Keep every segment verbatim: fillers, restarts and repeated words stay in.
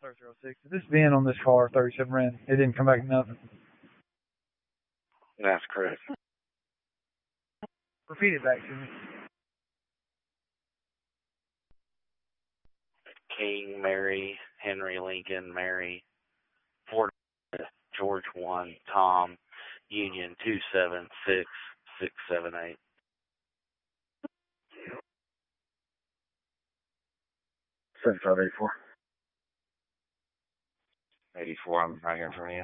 thirty-three oh six. This V I N on this car, thirty-seven ran. It didn't come back nothing. That's correct. Repeat it back to me. King, Mary, Henry, Lincoln, Mary, Fort, George one, Tom, Union two seven six six seven eight. seventy-five eighty-four. eighty-four, I'm right here in front of you.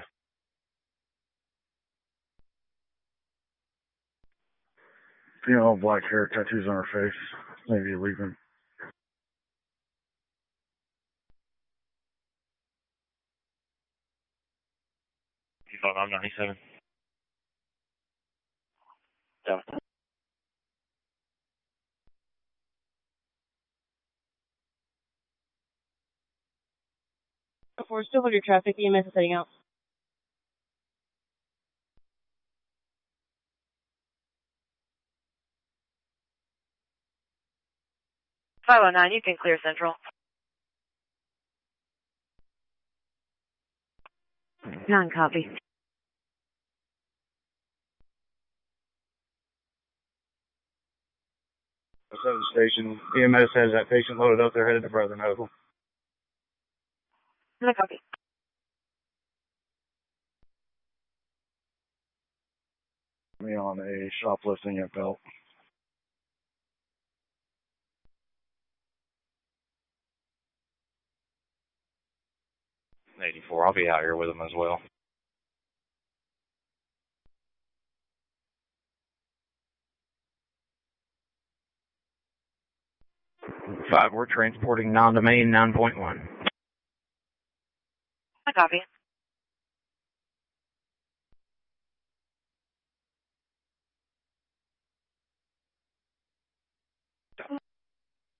Female, black hair, tattoos on her face. Maybe leaving. I'm ninety-seven. Done. We're still under traffic. E M S is heading out. five oh nine, you can clear Central. Non-copy. seven station. E M S has that patient loaded up. They're headed to Brother Noble. Non-copy. Me on a shoplifting at Belt. eighty-four, I'll be out here with them as well. Five, we're transporting non-domain nine point one. Non-copy.